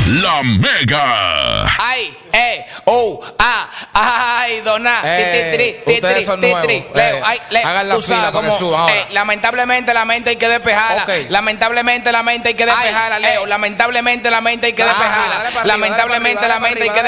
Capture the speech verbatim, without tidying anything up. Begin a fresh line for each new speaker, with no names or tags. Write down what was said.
La Mega.
Ay, eh, oh, ah, ay, dona,
Eh,
ti, ti, ti,
ustedes
ti,
son
ti,
nuevos.
ti, Leo,
Eh,
ay, Leo,
hagan la
tú
fila
sabes
para que
cómo,
suban ahora.
eh, lamentablemente la mente hay que despejarla.
Ok.
Lamentablemente la mente hay que despejarla,
Ay,
Leo.
eh.
Lamentablemente la mente hay que
Ah,
despejarla.
dale para arriba,
Lamentablemente
dale
la
para
mente hay
arriba,
que